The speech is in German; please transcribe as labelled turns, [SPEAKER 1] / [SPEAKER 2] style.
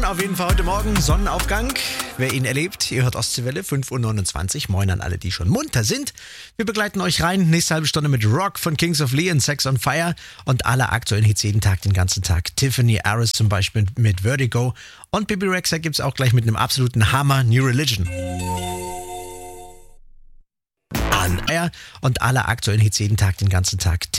[SPEAKER 1] auf jeden Fall heute Morgen Sonnenaufgang. Wer ihn erlebt, ihr hört Ostseewelle, 5.29 Uhr. Moin an alle, die schon munter sind. Wir begleiten euch rein, nächste halbe Stunde mit Rock von Kings of Leon, Sex on Fire und alle aktuellen Hits jeden Tag, den ganzen Tag. Tiffany Harris zum Beispiel mit Vertigo und Bibi Rexha gibt's auch gleich mit einem absoluten Hammer, New Religion. Und alle aktuellen Hits jeden Tag, den ganzen Tag.